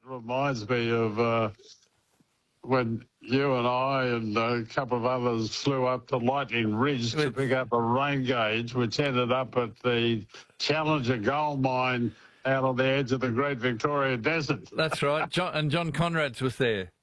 reminds me of when you and I and a couple of others flew up to Lightning Ridge to pick up a rain gauge, which ended up at the Challenger gold mine out on the edge of the Great Victoria Desert. That's right. John Conrads was there.